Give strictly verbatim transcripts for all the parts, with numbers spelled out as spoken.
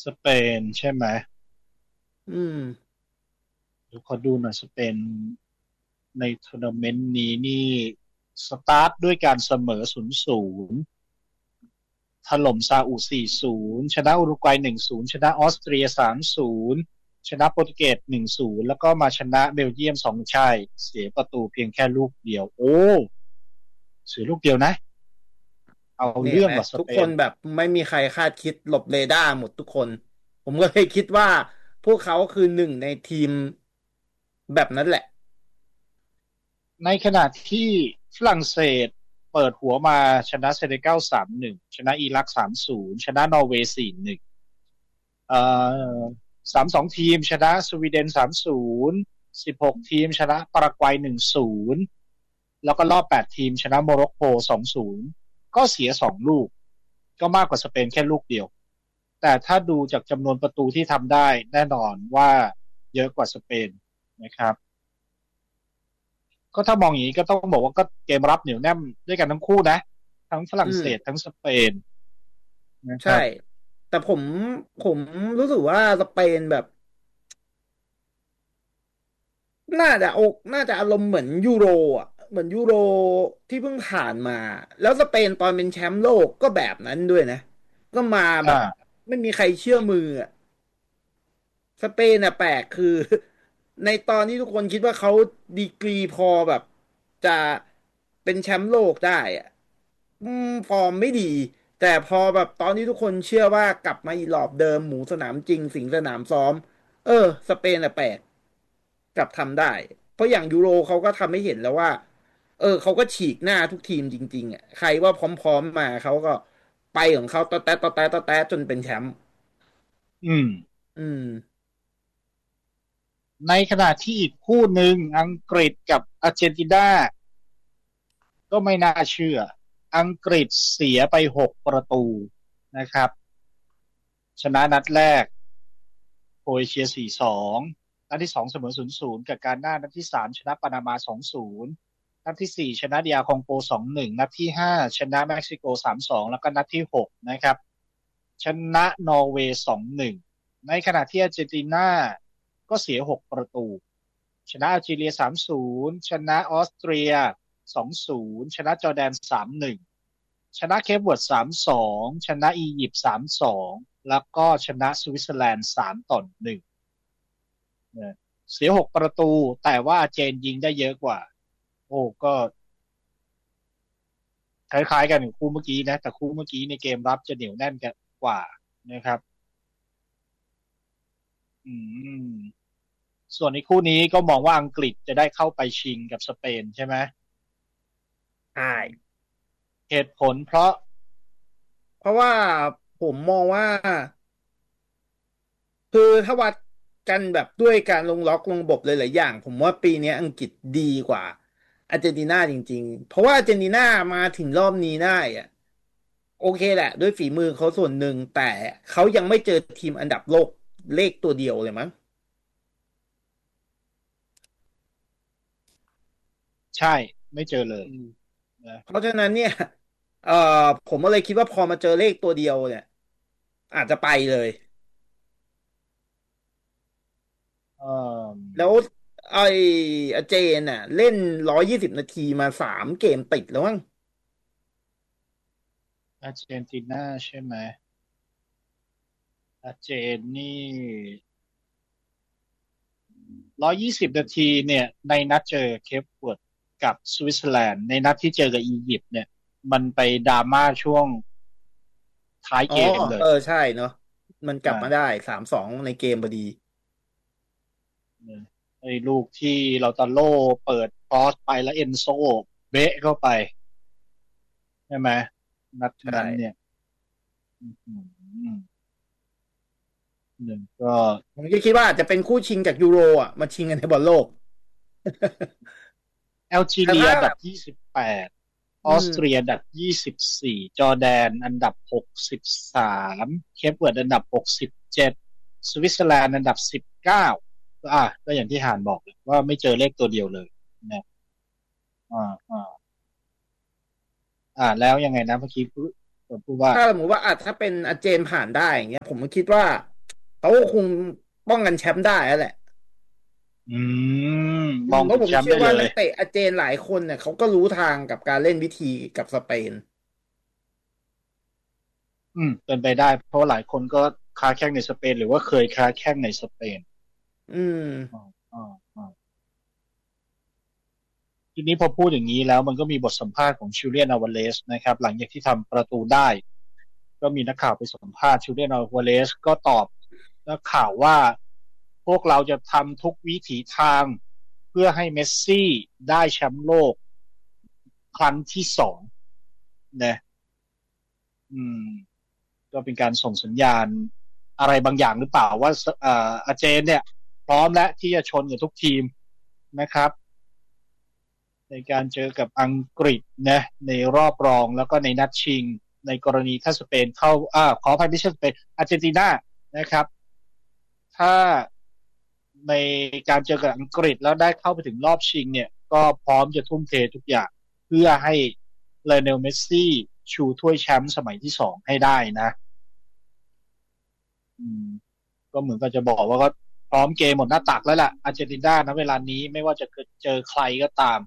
สเปนใช่ไหมอืมเดี๋ยวขอดูหน่อยสเปนในทัวร์นาเมนต์นี้นี่สตาร์ทด้วยการเสมอศูนย์ศูนย์ถล่มซาอุสี่ศูนย์ชนะอุรุกวัยหนึ่งศูนย์ชนะออสเตรียสามศูนย์ชนะโปรตุเกสหนึ่งศูนย์แล้วก็มาชนะเบลเยียมสองชัยเสียประตูเพียงแค่ลูกเดียวโอ้เสียลูกเดียวนะเอาเนี่ยไหมเรื่องว่ะสทุกเปนคนแบบไม่มีใครคาดคิดหลบเรดาร์หมดทุกคนผมก็เลยคิดว่าพวกเขาคือหนึ่งในทีมแบบนั้นแหละในขณะที่ฝรั่งเศสเปิดหัวมาชนะเซเนกัลสามหนึ่งชนะอิรักสามศูนย์ชนะนอร์เวย์สี่หนึ่งเอ่อสามสองทีมชนะสวีเดนสามศูนย์สิบหกทีมชนะปารากวัยหนึ่งศูนย์แล้วก็รอบแปดทีมชนะโมร็อกโกสองศูนย์ก็เสียสองลูกก็มากกว่าสเปนแค่ลูกเดียวแต่ถ้าดูจากจำนวนประตูที่ทำได้แน่นอนว่าเยอะกว่าสเปนนะครับก็ถ้ามองอย่างนี้ก็ต้องบอกว่าก็เกมรับเหนียวแน่นด้วยกันทั้งคู่นะทั้งฝอืรั่งเศสมทั้งสเปนนะคใช่รับแต่ผมผมรู้สึกว่าสเปนแบบ น่าจะอกน่าจะอารมณ์เหมือนยูโรอ่ะเหมือนยูโรที่เพิ่งผ่านมาแล้วสเปนตอนเป็นแชมป์โลกก็แบบนั้นด้วยนะก็มาแบบอ่าไม่มีใครเชื่อมืออ่ะสเปนอ่ะแปลกคือในตอนที่ทุกคนคิดว่าเขาดีกรีพอแบบจะเป็นแชมป์โลกได้อ่ะอืมฟอร์มไม่ดีแต่พอแบบตอนที่ทุกคนเชื่อว่ากลับมาอีหลอบเดิมหมูสนามจริงสิงสนามซ้อมเออสเปนอ่ะแปลก กลับทำได้ เพราะอย่างยูโรเขาก็ทำให้เห็นแล้วว่าเออเขาก็ฉีกหน้าทุกทีมจริงๆอ่ะใครว่าพร้อมๆมาเขาก็ไปของเขาตอแต๊ะตอแต๊ะตอแต๊ะจนเป็นแชมป์อืมอืมในขณะที่อีกคู่หนึ่งอังกฤษกับอาร์เจนตินาก็ไม่น่าเชื่ออังกฤษเสียไปหกประตูนะครับชนะนัดแรกโครเอเชียสี่สองนัดที่สองเสมอศูนย์ศูนย์กับการหน้านัดที่สามชนะปานามาสองศูนย์นัดที่สี่ชนะดีอาร์คองโกสองหนึ่งนัดที่ห้าชนะเม็กซิโกสามสองแล้วก็นัดที่หกนะครับชนะนอร์เวย์สองหนึ่งในขณะที่อาร์เจนตินาก็เสียหกประตู ชนะอัลจีเรียสามศูนย์ชนะออสเตรียสองศูนย์ชนะจอร์แดนสามหนึ่งชนะเคปเวิร์ดสามสองชนะอียิปต์สามสองแล้วก็ชนะสวิตเซอร์แลนด์สามต่อหนึ่งเสียหกประตูแต่ว่าเจนยิงได้เยอะกว่าโอ้ก็คล้ายๆกันกับคู่เมื่อกี้นะแต่คู่เมื่อกี้ในเกมรับจะเหนียวแน่นกันกว่านะครับอืมส่วนในคู่นี้ก็มองว่าอังกฤษจะได้เข้าไปชิงกับสเปนใช่ไหมใช่เหตุผลเพราะเพราะว่าผมมองว่าคือถ้าวัดกันแบบด้วยการลงล็อกลงระบบหลายๆอย่างผมว่าปีนี้อังกฤษดีกว่าอาร์เจนตินาจริงๆเพราะว่าอาร์เจนตินามาถึงรอบนี้ได้อะ โอเคแหละด้วยฝีมือเขาส่วนหนึ่งแต่เขายังไม่เจอทีมอันดับโลกเลขตัวเดียวเลยมั้งใช่ไม่เจอเลยอืมนะเพราะฉะนั้นเนี่ยเอ่อผมก็เลยคิดว่าพอมาเจอเลขตัวเดียวเนี่ยอาจจะไปเลยเอ่อแล้วไอ้อาเจนน่ะเล่นร้อยยี่สิบนาทีมาสามเกมติดแล้วมั้งอาร์เจนตินาใช่ไหมอาร์เจนนี่ร้อยยี่สิบนาทีเนี่ยในนัดเจอเคปเวิร์ดกับสวิตเซอร์แลนด์ในนัดที่เจอกับอียิปต์เนี่ยมันไปดราม่าช่วงท้ายอ๋อเกมเลยเออใช่เนาะมันกลับมาได้อ่าสามสองในเกมพอดีไอ้ลูกที่เราตาโล่เปิดครอสไปแล้วเอนโซเบะเข้าไปใช่ไหมนัดใช่นั้นเนี่ยอืมหนึ่งก็ผมก็คิดว่าอาจจะเป็นคู่ชิงจากยูโรอ่ะมาชิงกันในบอลโลกแอลจีแต่ถ้าแบบเรียอันดับยี่สิบแปด ออืมอสเตรียอันดับยี่สิบสี่จอร์แดนอันดับหกสิบสามเคปเวิร์ดอันดับหกสิบเจ็ดสวิตเซอร์แลนด์อันดับสิบเก้าอ่ะก็อย่างที่หานบอกว่าไม่เจอเลขตัวเดียวเลยนะอ่าอ่าอ่าแล้วยังไงนะเมื่อกี้พูดพูดว่าถ้าสมมติว่าอ่ะถ้าเป็นอาเจนผ่านได้อย่างเงี้ยผมก็คิดว่าเขาคงป้องกันแชมป์ได้แล้วแหละอืมอืมองถึงมเพราะผมเชื่อแชมป์ได้เลยว่านักเตะอาร์เจนหลายคนเนี่ยเขาก็รู้ทางกับการเล่นวิธีกับสเปนอืมเป็นไปได้เพราะหลายคนก็ค้าแข้งในสเปนหรือว่าเคยค้าแข้งในสเปนอืมอ๋ออ๋ออ๋อทีนี้พอพูดอย่างนี้แล้วมันก็มีบทสัมภาษณ์ของชิเลียนอาวาเลสนะครับหลังจากที่ทำประตูได้ก็มีนักข่าวไปสัมภาษณ์ชิเลียนอาวาเลสก็ตอบนักข่าวว่าพวกเราจะทำทุกวิถีทางเพื่อให้เมสซี่ได้แชมป์โลกครั้งที่สองนะอืม ก็เป็นการส่งสัญญาณอะไรบางอย่างหรือเปล่าว่าเอ่ออาเจนเนี่ยพร้อมแล้วที่จะชนกับทุกทีมนะครับในการเจอกับอังกฤษนะในรอบรองแล้วก็ในนัดชิงในกรณีถ้าสเปนเข้าอ่าขออภัยไม่ใช่สเปนอาร์เจนตินานะครับถ้าในการเจอกับอังกฤษแล้วได้เข้าไปถึงรอบชิงเนี่ยก็พร้อมจะทุ่มเททุกอย่างเพื่อให้เลโอเนลเมสซี่ชูถ้วยแชมป์สมัยที่สองให้ได้นะอืม ก็เหมือนกับจะบอกว่าก็พร้อมเกมหมดหน้าตักแล้วแหละอาร์เจนตินานะเวลานี้ไม่ว่าจะเจอใครก็ตาม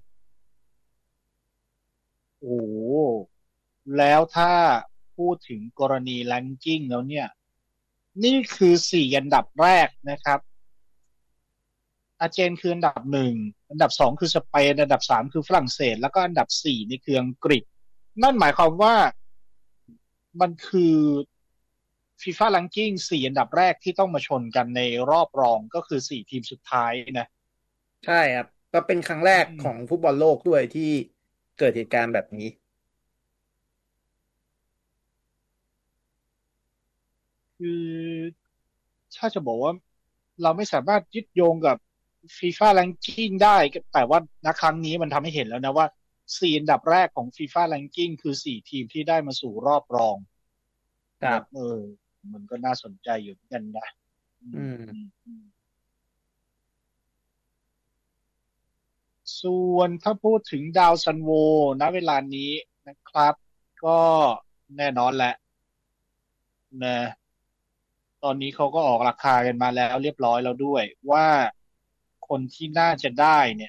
โอ้โหแล้วถ้าพูดถึงกรณีแรงกิ้งแล้วเนี่ยนี่คือสี่อันดับแรกนะครับอาร์เจนคืออันดับหนึ่งอันดับสองคือสเปนอันดับสามคือฝรั่งเศสแล้วก็อันดับสี่นี่คืออังกฤษนั่นหมายความว่ามันคือฟีฟ่าแรงกิ้งสี่อันดับแรกที่ต้องมาชนกันในรอบรองก็คือสี่ทีมสุดท้ายนะใช่ครับก็เป็นครั้งแรกอืมของฟุตบอลโลกด้วยที่เกิดเหตุการณ์แบบนี้คือถ้าจะบอกว่าเราไม่สามารถยึดโยงกับฟีฟ่าแรงกิ้งได้แต่ว่าณครั้งนี้มันทำให้เห็นแล้วนะว่าสี่อันดับแรกของฟีฟ่าแรงกิ้งคือสี่ทีมที่ได้มาสู่รอบรองครับแบบเออมันก็น่าสนใจอยู่เหมือนกันนะอือืมอืมมอืมส่วนถ้าพูดถึงดาวซันโวณเวลานี้นะครับก็แน่นอนแหละนะตอนนี้เขาก็ออกราคากันมาแล้วเรียบร้อยแล้วด้วยว่าคนที่น่าจะได้เนี่ย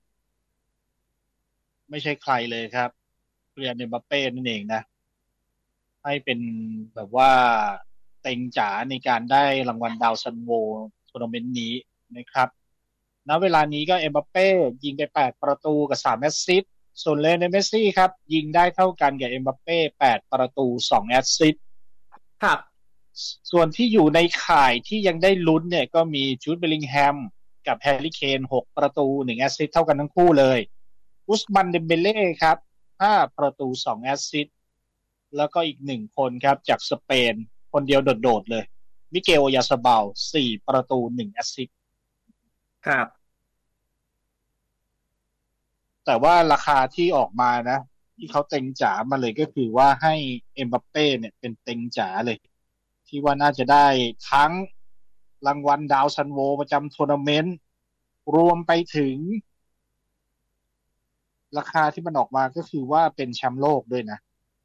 ไม่ใช่ใครเลยครับเรียนเอ็มบัปเป้นั่นเองนะให้เป็นแบบว่าเต็งจ๋าในการได้รางวัลดาวซันโวทัวร์นาเมนต์นี้นะครับณเวลานี้ก็เอ็มบัปเป้ยิงไปแปดประตูกับสามแอสซิสต์ส่วนเลโอเนลเมสซี่ครับยิงได้เท่ากันกับเอ็มบัปเป้แปดประตูสองแอสซิสต์ครับส่วนที่อยู่ในข่ายที่ยังได้ลุ้นเนี่ยก็มีจูดเบลลิงแฮมกับแฮร์รี่เคนหกประตูหนึ่งแอสซิสต์เท่ากันทั้งคู่เลยอุสมันเดมเบเล่ครับห้าประตูสองแอสซิสต์ แล้วก็อีกหนึ่งคนครับจากสเปนคนเดียวโดดๆเลยมิเกลยาซาบาลสี่ประตูหนึ่งแอสซิสต์ครับแต่ว่าราคาที่ออกมานะที่เขาเต็งจ๋ามาเลยก็คือว่าให้เอ็มบัปเป้เนี่ยเป็นเต็งจ๋าเลยที่ว่าน่าจะได้ทั้งรางวัลดาวซันโวประจำทัวร์นาเมนต์รวมไปถึงราคาที่มันออกมาก็คือว่าเป็นแชมป์โลกด้วยนะ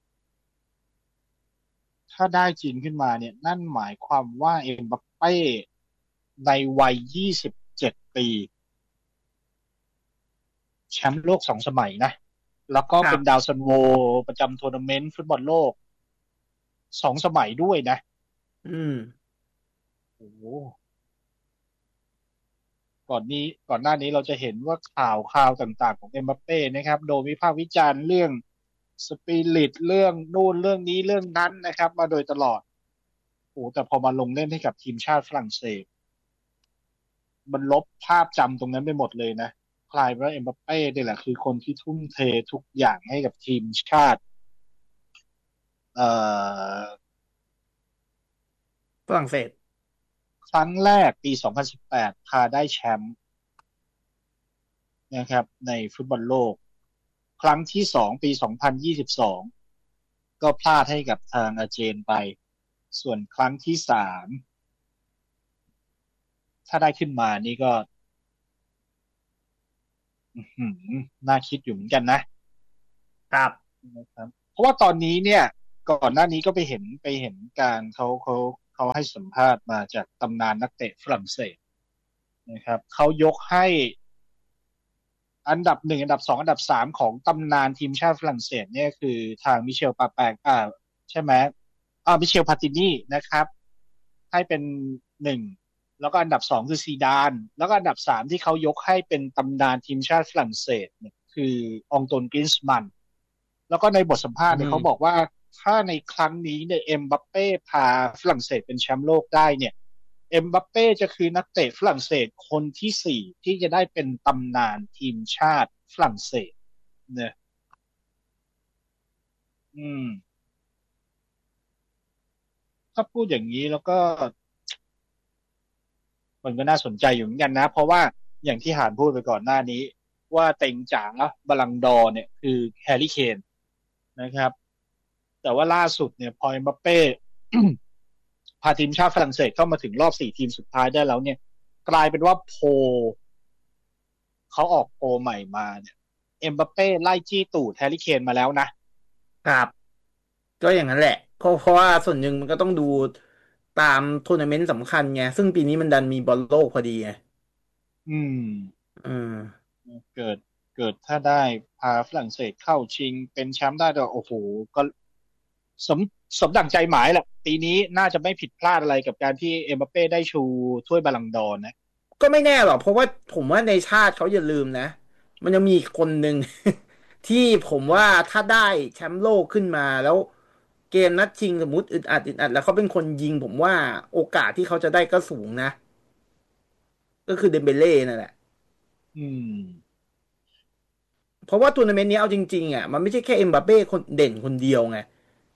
ถ้าได้จริงขึ้นมาเนี่ยนั่นหมายความว่าเอ็มบัปเป้ในวัยยี่สิบเจ็ดปีแชมป์โลกสองสมัยนะ แล้วก็เป็นดาครับวซันโวประจำทัวร์นาเมนต์ฟุตบอลโลกสองสมัยด้วยนะอืมโอ้โหก่อนนี้ก่อนหน้านี้เราจะเห็นว่าข่าวข่าวต่างๆของเอ็มบัปเป้นะครับโดนวิพากษ์วิจารณ์เรื่องสปิริตเรื่องนู่นเรื่องนี้เรื่องนั้นนะครับมาโดยตลอดโอ้แต่พอมาลงเล่นให้กับทีมชาติฝรั่งเศสมันลบภาพจำตรงนั้นไปหมดเลยนะกลายเป็นว่าเอ็มบัปเป้นี่แหละคือคนที่ทุ่มเททุกอย่างให้กับทีมชาติเอ่อฝรั่งเศสครั้งแรกปี สองพันสิบแปด พาได้แชมป์นะครับในฟุตบอลโลก ครั้งที่สองปี สองพันยี่สิบสอง ก็พลาดให้กับทางอาร์เจนไป ส่วนครั้งที่สามถ้าได้ขึ้นมานี่ก็น่าคิดอยู่เหมือนกันนะครับนะครับเพราะว่าตอนนี้เนี่ยก่อนหน้านี้ก็ไปเห็นไปเห็นการเขาเขาเขาให้สัมภาษณ์มาจากตำนานนักเตะฝรั่งเศสนะครับเขายกให้อันดับหนึ่งอันดับสองอันดับสามของตำนานทีมชาติฝรั่งเศสเนี่ยคือทางมิเชลปาแปงอ่าใช่ไหมอ่ามิเชลพาตินีนะครับให้เป็นหนึ่งแล้วก็อันดับสองคือซีดานแล้วก็อันดับสามที่เขายกให้เป็นตำนานทีมชาติฝรั่งเศสเนี่ยคือองตวนกรินส์มันแล้วก็ในบทสัมภาษณ์เนี่ยเขาบอกว่าถ้าในครั้งนี้เนี่ยเอ็มบัปเป้พาฝรั่งเศสเป็นแชมป์โลกได้เนี่ยเอ็มบัปเป้จะคือนักเตะฝรั่งเศสคนที่สี่ที่จะได้เป็นตำนานทีมชาติฝรั่งเศสเนี่ยอืมถ้าพูดอย่างนี้แล้วก็มันก็น่าสนใจอยู่เหมือนกันนะเพราะว่าอย่างที่หานพูดไปก่อนหน้านี้ว่าเต็งจ๋าบาลังก์ดอร์เนี่ยคือแฮร์รี่เคนนะครับแต่ว่าล่าสุดเนี่ยพอเอ็มบัปเป้ พาทีมชาติฝรั่งเศสเข้ามาถึงรอบสี่ทีมสุดท้ายได้แล้วเนี่ยกลายเป็นว่าโพลเขาออกโพลใหม่มาเนี่ยเอ็มบัปเป้ไล่จี้ตูดแฮร์รี่เคนมาแล้วนะครับก็อย่างนั้นแหละก็เพราะว่าส่วนหนึ่งมันก็ต้องดูตามทัวร์นาเมนต์สำคัญไงซึ่งปีนี้มันดันมีบอลโลกพอดีไงอืมอืมเกิดเกิดถ้าได้พาฝรั่งเศสเข้าชิงเป็นแชมป์ได้ก็โอ้โหก็สมสมดั่งใจหมายแหละปีนี้น่าจะไม่ผิดพลาดอะไรกับการที่เอ็มบัปเป้ได้ชูถ้วยบาลังก์ดอร์นะก็ไม่แน่หรอกเพราะว่าผมว่าในชาติเขาอย่าลืมนะมันยังมีอีกคนหนึ่งที่ผมว่าถ้าได้แชมป์โลกขึ้นมาแล้วเกมนัดชิงสมมติอึดอัดอึดอัดแล้วเขาเป็นคนยิงผมว่าโอกาสที่เขาจะได้ก็สูงนะก็คือเดมเบเล่นั่นแหละอืมเพราะว่าทัวร์นาเมนต์นี้เอาจริงๆอ่ะมันไม่ใช่แค่เอ็มบัปเป้คนเด่นคนเดียวไง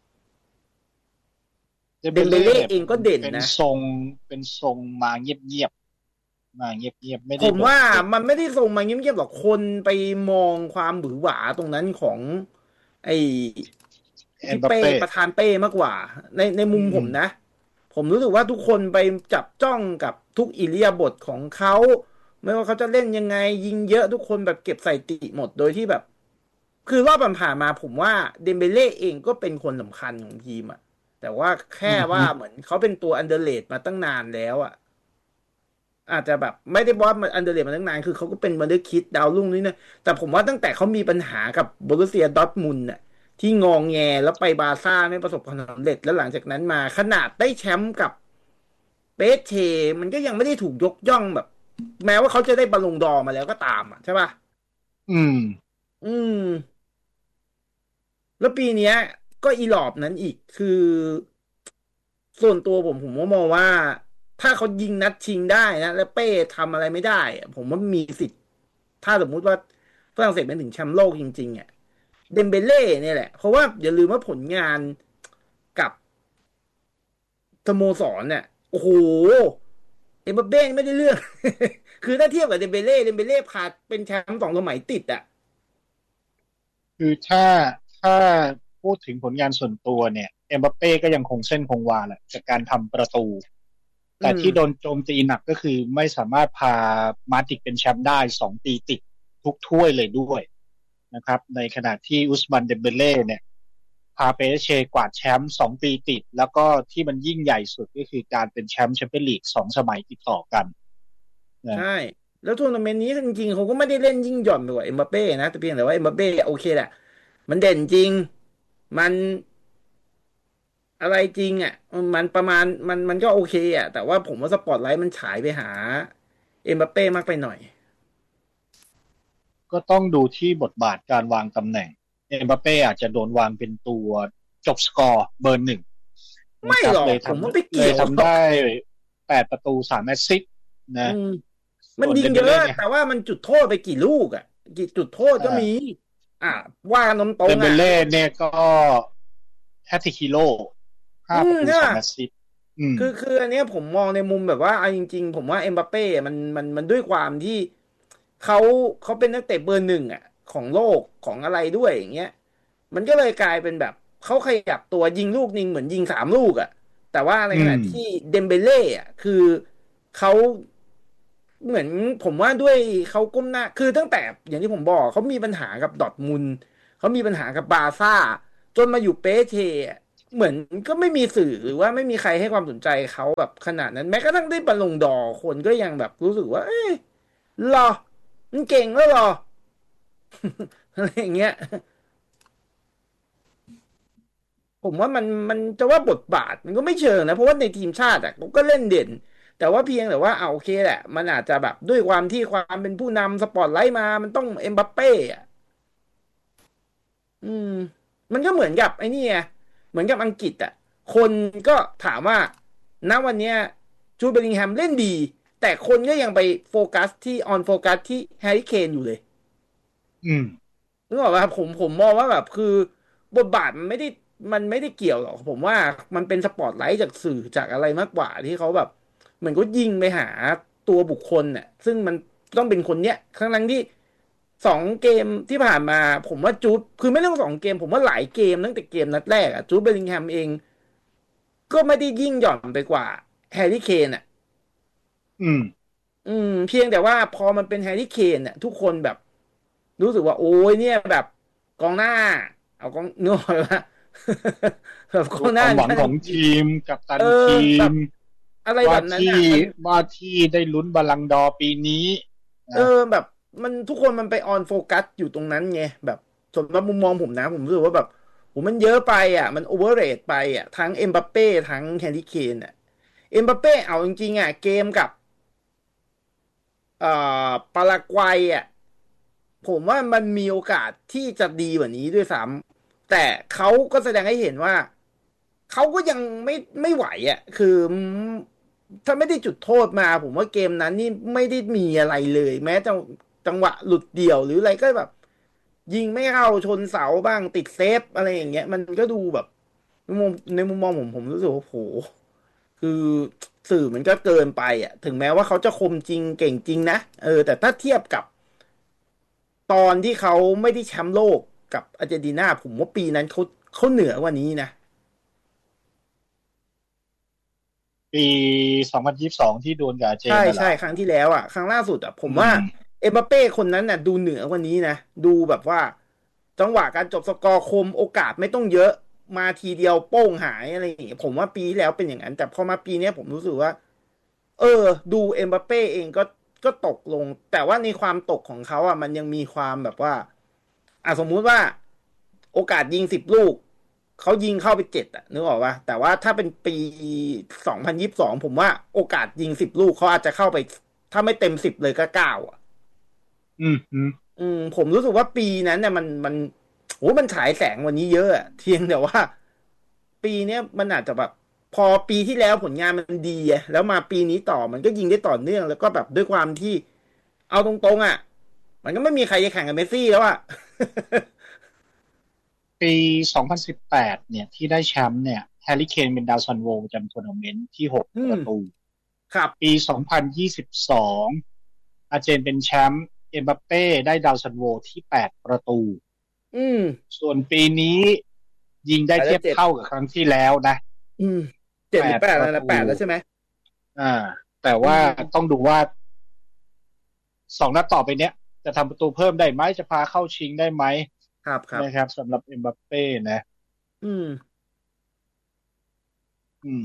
เดมเบเล่เดมเบเล่เนี่ยเป็นเองก็เด่นเป็นนะทรงเป็นทรงมาเงียบๆมาเงียบๆไม่ได้ผมว่าโดดเด่นมันไม่ได้ส่งมาเงียบๆหรอกคนไปมองความหวือหวาตรงนั้นของไอ้พี่เป้เอ็มบัปเป้ประธานเป้มากกว่าในในมุอืมมผมนะผมรู้สึกว่าทุกคนไปจับจ้องกับทุกอิริยาบถของเขาไม่ว่าเขาจะเล่นยังไงยิงเยอะทุกคนแบบเก็บใส่ติหมดโดยที่แบบคือรอบผ่านๆมาผมว่าเดมเบเล่เองก็เป็นคนสำคัญของทีมอะแต่ว่าอืแค่มฮึว่าเหมือนเขาเป็นตัวอันเดอร์เลดมาตั้งนานแล้วอะ อาจจะแบบไม่ได้บอกว่ามันอันเดอร์เลมาตั้งนานคือเขาก็เป็นวันเดอร์คิดดาวรุ่งนี่นะแต่ผมว่าตั้งแต่เขามีปัญหากับโบรุสเซียดอร์ทมุนด์น่ะที่งองแงแล้วไปบาร์ซ่าไม่ประสบความสำเร็จแล้วหลังจากนั้นมาขนาดได้แชมป์กับเปเชมันก็ยังไม่ได้ถูกยกย่องแบบแม้ว่าเขาจะได้บอลลงดอร์มาแล้วก็ตามอ่ะใช่ป่ะอืมอืมแล้วปีเนี้ยก็อีหลอบนั้นอีกคือส่วนตัวผมผมก็มองว่าถ้าเขายิงนัดชิงได้นะแล้วเป้ทำอะไรไม่ได้อะผมว่ามีสิทธิ์ ถ้าสมมุติว่าฝรั่งเศสเป็นถึงแชมป์โลกจริงๆอ่ะเดมเบเล่เนี่ยแหละเพราะว่าอย่าลืมว่าผลงานกับสโมสรเนี่ยโอ้โหเอ็มบัปเป้ไม่ได้เรื่องคือถ้าเทียบกับเดมเบเล่เดมเบเล่พาเป็นแชมป์สองสมัยติดอ่ะคือถ้าถ้าพูดถึงผลงานส่วนตัวเนี่ยเอ็มบัปเป้ก็ยังคงเส้นคงวาแหละจากการทำประตูอืมแต่ที่โดนโจมตีหนักก็คือไม่สามารถพามาดริดเป็นแชมป์ได้สองปีติดทุกถ้วยเลยด้วยนะครับในขณะที่อุสมันเดมเบเล่เนี่ยพาเปเชกวาดแชมป์สองปีติดแล้วก็ที่มันยิ่งใหญ่สุดก็คือการเป็นแชมป์แชมเปี้ยนลีกสองสมัยติดต่อกันนะใช่แล้วทัวร์นาเมนต์นี้จริงๆเขาก็ไม่ได้เล่นยิ่งหย่อนไปกว่าเอ็มบัปเป้นะแต่เพียงแต่ว่าเอ็มบัปเป้โอเคแหละมันเด่นจริงมันอะไรจริงอ่ะมันประมาณมันมันก็โอเคอ่ะแต่ว่าผมว่าสปอตไลท์มันฉายไปหาเอ็มบัปเป้มากไปหน่อยก็ต้องดูที่บทบาทการวางตำแหน่งเอ็มบัปเป้อาจจะโดนวางเป็นตัวจบสกอร์เบอร์หนึ่งนะไม่หรอกครับเลยทผมว่าไม่ำเลเกี่ยวหรอกยทำได้แปดประตูสามแอสซิสต์นะอืมมันส่วนเดมยิงเยอะเบเล่เนี่ยแต่ว่ามันจุดโทษไปกี่ลูกอ่ะกี่จุดโทษก็มีอ่าอ่ะว่ากันตรงๆอ่ะเดมเบเล่เนี่ยก็แฮตติคิโลอืห้าประตูมใช่ป่ะสามแอสซิสต์อืมคือคืออันเนี้ยผมมองในมุมแบบว่าเอาจริงๆผมว่าเอ็มบัปเป้มันมันมันด้วยความที่เขาเขาเป็นนักเตะเบอร์หนึ่งอ่ะของโลกของอะไรด้วยอย่างเงี้ยมันก็เลยกลายเป็นแบบเขาขยับตัวยิงลูกนึงเหมือนยิงสามลูกอ่ะแต่ว่าในอืมขณะที่เดมเบเล่อ่ะคือเขา เหมือนผมว่าด้วยเขาก้มหน้าคือตั้งแต่อย่างที่ผมบอกเขามีปัญหากับดอร์ทมุนด์เขามีปัญหากับบาร์ซ่าจนมาอยู่เปเชอะเหมือนก็ไม่มีสื่อหรือว่าไม่มีใครให้ความสนใจเขาแบบขนาดนั้นแม้กระทั่งได้บอลลงดอร์คนก็ยังแบบรู้สึกว่าเอ้ยหรอมันเก่งแล้วหรออะไรอย่างเงี้ยผมว่ามันมันจะว่าบทบาทมันก็ไม่เชิงนะเพราะว่าในทีมชาติอ่ะเขาก็เล่นเด่นแต่ว่าเพียงแต่ว่าเอาโอเคแหละมันอาจจะแบบด้วยความที่ความเป็นผู้นำสปอตไลท์มามันต้องเอ็มบัปเป้อะ อืมมันก็เหมือนกับไอ้นี่ไงเหมือนกับอังกฤษอ่ะคนก็ถามว่าณวันเนี้ยจูดเบลลิงแฮมเล่นดีแต่คนก็ยังไปโฟกัสที่ออนโฟกัสที่แฮร์รี่เคนอยู่เลยอืมนึกออกไหมครับผมผมมองว่าแบบคือบทบาทมันไม่ได้มันไม่ได้เกี่ยวหรอกผมว่ามันเป็นสปอตไลท์จากสื่อจากอะไรมากกว่าที่เขาแบบเหมือนก็ยิงไปหาตัวบุคคลเนี่ยซึ่งมันต้องเป็นคนเนี้ยทั้งนั้นที่สองเกมที่ผ่านมาผมว่าจูดคือไม่ต้องสองเกมผมว่าหลายเกมตั้งแต่เกมนัดแรกอะจูดเบลลิงแฮมเองก็ไม่ได้ยิ่งหย่อนไปกว่าแฮร์รี่เคนอะอืมอืมเพียงแต่ว่าพอมันเป็นแฮร์รี่เคนเนี่ยทุกคนแบบรู้สึกว่าโอ้ยเนี่ยแบบกองหน้าเอากองเนื้อหอยว่าแบบกองหน้าตัวความหวังชั้นของทีมกัปตัเออนทีมแบบอะไรแบว่าบนั้นที่อ่ะมันว่าที่ได้ลุ้นบอลลังก์ดอร์ปีนี้เออนะแบบมันทุกคนมันไปออนโฟกัสอยู่ตรงนั้นไงแบบสำหรับมุมมองผมนะผมรู้สึกว่าแบบโหมันเยอะไปอ่ะมันโอเวอร์เรทไปอ่ะทั้งเอ็มบัปเป้ทั้งแฮร์รี่เคนอ่ะเอ็มบัปเป้เอาจริงๆอ่ะเกมกับเอ่อปารากวัยอ่ะผมว่ามันมีโอกาสที่จะดีกว่านี้ด้วยซ้ำแต่เขาก็แสดงให้เห็นว่าเขาก็ยังไม่ไม่ไหวอ่ะคือถ้าไม่ได้จุดโทษมาผมว่าเกมนั้นนี่ไม่ได้มีอะไรเลยแม้จะจังหวะหลุดเดี่ยวหรืออะไรก็แบบยิงไม่เข้าชนเสาบ้างติดเซฟอะไรอย่างเงี้ยมันก็ดูแบบในมุมในมุมมองผมผมรู้สึกว่าโหคือสื่อมันก็เกินไปอ่ะถึงแม้ว่าเขาจะคมจริงเก่งจริงนะเออแต่ถ้าเทียบกับตอนที่เขาไม่ได้แชมป์โลกกับอาร์เจนตินาผมว่าปีนั้นเขาเขาเหนือกว่านี้นะปีสองพันยี่สิบสองที่โดนกับอาร์เจใช่นน่ะเหรอใช่ครั้งที่แล้วอ่ะครั้งล่าสุดอ่ะผมอืว่ามเอ็มบัปเป้คนนั้นน่ะดูเหนือกว่านี้นะดูแบบว่าจังหวะการจบสกอร์คมโอกาสไม่ต้องเยอะมาทีเดียวโป้งหายอะไรอย่างเงี้ยผมว่าปีที่แล้วเป็นอย่างนั้นแต่พอมาปีเนี้ยผมรู้สึกว่า เออดูเอ็มบัปเป้เองก็ก็ตกลงแต่ว่าในความตกของเขาอ่ะมันยังมีความแบบว่าอ่ะสมมุติว่าโอกาสยิงสิบลูกเขายิงเข้าไปเจ็ดอ่ะนึกออกป่ะแต่ว่าถ้าเป็นปีสองพันยี่สิบสองผมว่าโอกาสยิงสิบลูกเขาอาจจะเข้าไปถ้าไม่เต็มสิบเลยก็เก้าอ่ะอืมอืมอืมผมรู้สึกว่าปีนั้นเนี่ยมันมันโหมันฉายแสงวันนี้เยอะอะเพียงแต่ว่าปีเนี้ยมันอาจจะแบบพอปีที่แล้วผลงานมันดีอะแล้วมาปีนี้ต่อมันก็ยิงได้ต่อเนื่องแล้วก็แบบด้วยความที่เอาตรงๆอ่ะมันก็ไม่มีใครจะแข่งกับเมสซี่แล้วอ่ะปีสองพันสิบแปดเนี่ยที่ได้แชมป์เนี่ยแฮร์รี่เคนเป็นดาวซันโวประจำทัวร์นาเมนต์ที่หกอืมประตูครับปีสองพันยี่สิบสองอาร์เจนเป็นแชมป์เอ็มบัปเป้ได้ดาวซันโวที่แปดประตูอืมส่วนปีนี้ยิงได้อาจจะเจ็ดเทียบเท่ากับครั้งที่แล้วนะอืมเจ็ดแปหรือแปดอะไรนะดประตูแปดแล้วใช่ไหมอ่าแต่อืว่ามต้องดูว่าสองนัดต่อไปเนี้ยจะทำประตูเพิ่มได้ไหมจะพาเข้าชิงได้ไหมครับครับนะครับสำหรับเอ็มบัปเป้นะอืมอืม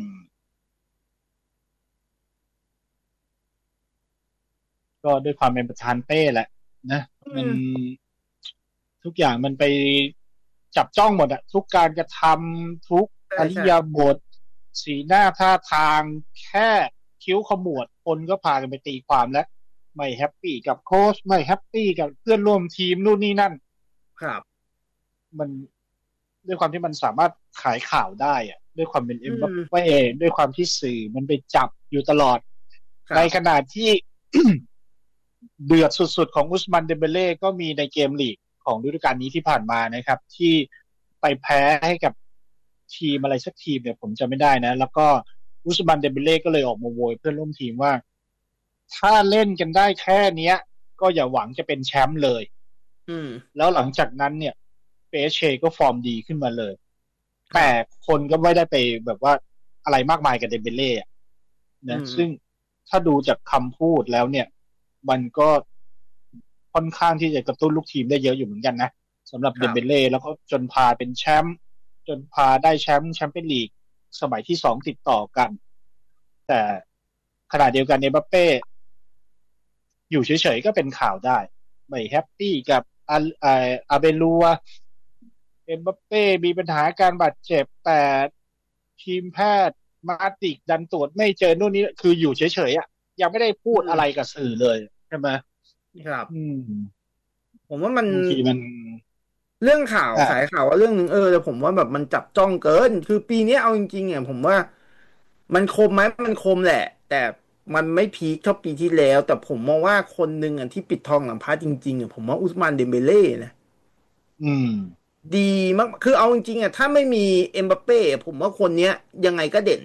ก็ด้วยความเป็นประธานเป้แหละนะอืมันมทุกอย่างมันไปจับจ้องหมดอะทุกการกระทำทุกใช่อริใช่ยาบถสีหน้าท่าทางแค่คิ้วขมวดคนก็พากันไปตีความแล้วไม่แฮปปี้กับโค้ชไม่แฮปปี้กับเพื่อนร่วมทีมนู่นนี่นั่นครับมันด้วยความที่มันสามารถขายข่าวได้อะด้วยความเป็นอืเอ็มบัปมเป้ด้วยความที่สื่อมันไปจับอยู่ตลอดในขครับณะที่ เดือดสุดๆของอุสมันเดเบเล่ก็มีในเกมลีกของฤดูกาลนี้ที่ผ่านมานะครับที่ไปแพ้ให้กับทีมอะไรสักทีมเนี่ยผมจะไม่ได้นะแล้วก็อุสมันเดเบเล่ก็เลยออกมาโวยเพื่อนร่วมทีมว่าถ้าเล่นกันได้แค่เนี้ยก็อย่าหวังจะเป็นแชมป์เลยอืมแล้วหลังจากนั้นเนี่ยเปเชก็ฟอร์มดีขึ้นมาเลยแต่ครับคนก็ไม่ได้ไปแบบว่าอะไรมากมายกับเดเบเล่อืนะซึ่งมถ้าดูจากคำพูดแล้วเนี่ยมันก็ค่อนข้างที่จะกระตุ้นลูกทีมได้เยอะอยู่เหมือนกันนะสำหรับครับเดมเบเล่แล้วก็จนพาเป็นแชมป์จนพาได้แชมป์แชมเปี้ยนลีกสมัยที่สองติดต่อกันแต่ขณะเดียวกันเอ็มบัปเป้อยู่เฉยๆก็เป็นข่าวได้ไม่แฮปปี้กับอาอาอาเบลัวเอ็มบัปเป้มีปัญหาการบาดเจ็บแต่ทีมแพทย์มาติกดันตรวจไม่เจอนู่นนี่คืออยู่เฉยๆอ่ะยังไม่ได้พูอืดอะไรมกับสื่อเลยใช่ไหมครับอืมผมว่ามันบางทีมันเรื่องข่าวอ่ะสายข่าวว่าเรื่องหนึ่งเออแต่ผมว่าแบบมันจับจ้องเกินคือปีนี้เอาจริงๆอ่ะผมว่ามันคมไหมมันคมแหละแต่มันไม่พีคเท่าปีที่แล้วแต่ผมมองว่าคนหนึ่งอ่ะที่ปิดทองหลังพระจริงๆอ่ะผมว่าอุสมานเดมเบเล่นะอืมดีมากคือเอาจริงๆอ่ะถ้าไม่มีเอ็มบัปเป้ผมว่าคนเนี้ยยังไงก็เด่น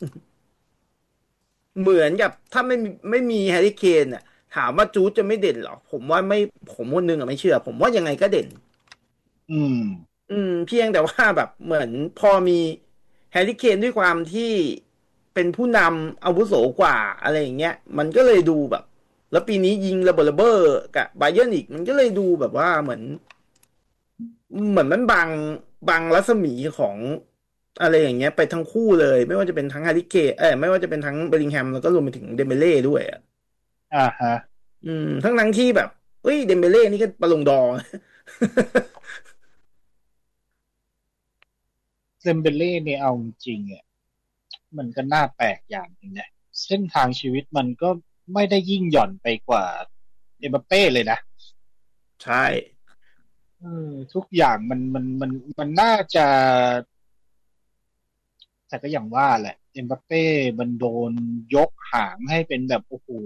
เหมือนกับถ้าไม่มีไม่มีแฮร์รี่เคนอ่ะถามว่าจูดจะไม่เด่นหรอผมว่าไม่ผมคนนึงอ่ะไม่เชื่อผมว่ายังไงก็เด่นอืมอืมเพียงแต่ว่าแบบเหมือนพอมีแฮร์รี่เคนด้วยความที่เป็นผู้นำอาวุโสกว่าอะไรอย่างเงี้ยมันก็เลยดูแบบแล้วปีนี้ยิงระเบิดระเบ้อกับบาเยิร์นอีกมันก็เลยดูแบบว่าเหมือนเหมือนมันบังบังรัศมีของอะไรอย่างเงี้ยไปทั้งคู่เลยไม่ว่าจะเป็นทั้งแฮร์รี่เคนเออไม่ว่าจะเป็นทั้งเบลลิงแฮมแล้วก็รวมไปถึงเดมเบเล่ด้วยอ่ะอ่าฮะอืมทั้งนั้นที่แบบเอ้ยเดมเบเล่นี่ก็บอลลงดอร์เซมเบเล่เนี่ยเอาจริงๆอ่ะมันก็น่าแปลกอย่างหนึงเนี่ยเส้นทางชีวิตมันก็ไม่ได้ยิ่งหย่อนไปกว่าเอ็มบัปเป้เลยนะใช่เออทุกอย่างมันมันมันมันน่าจะแต่ก็อย่างว่าแหละเอ็มบัปเป้มันโดนยกหางให้เป็นแบบโอ้โห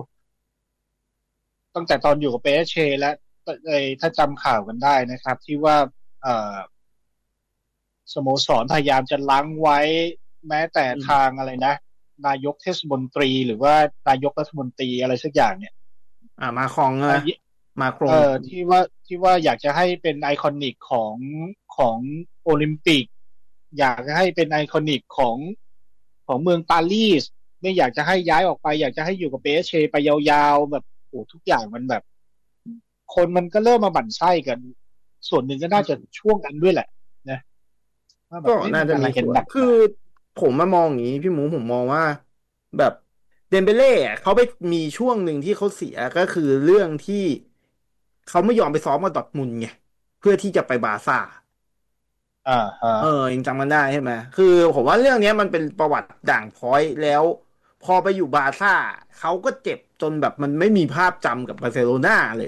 ตั้งแต่ตอนอยู่กับเปเชแล้วเอยถ้าจำข่าวกันได้นะครับที่ว่าเอ่อสโมสรพยายามจะล้างไว้แม้แต่อืมทางอะไรนะนายกเทศมนตรีหรือว่านายกรัฐมนตรีอะไรสักอย่างเนี่ยอ่ามาครองอ่ะนะมาครเอ่งอที่ว่าที่ว่าอยากจะให้เป็นไอคอนิกของของโอลิมปิกอยากจะให้เป็นไอคอนิกของของเมืองปารีสไม่อยากจะให้ย้ายออกไปอยากจะให้อยู่กับเปเชไปยาวๆแบบโอ้ทุกอย่างมันแบบคนมันก็เริ่มมาบั่นไส้กันส่วนหนึ่งก็น่าจะอืมช่วงนั้นด้วยแหละนะว่าแบก็บเอ้ยน่ามันอะไรกันจะมีส่วนคือหนักหนาผมมามองอย่างนี้พี่หมูผมมองว่าแบบเดมเบเล่อะเขาไปมีช่วงหนึ่งที่เขาเสียก็คือเรื่องที่เขาไม่ยอมไปซ้อมกับดอร์ทมุนด์ไงเพื่อที่จะไปบาร์ซ่าอ่าฮะเออยังจำมันได้ใช่ไหมคือผมว่าเรื่องเนี้ยมันเป็นประวัติด่างพร้อยแล้วพอไปอยู่บาร์ซ่าเขาก็เจ็บจนแบบมันไม่มีภาพจำกับบาร์เซโลนาเลย